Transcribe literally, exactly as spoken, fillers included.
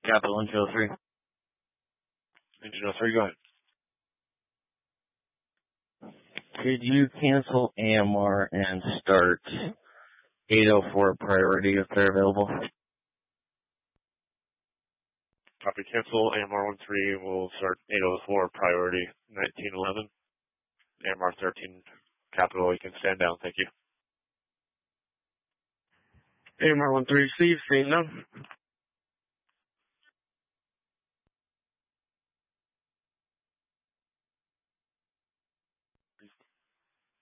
Capital Engine oh three. Engine oh three, go ahead. Could you cancel A M R and start eight oh four priority if they're available? Copy, cancel A M R thirteen, we'll start eight oh four priority nineteen eleven. A M R thirteen, Capital, you can stand down, thank you. A M R thirteen, Steve, stand down.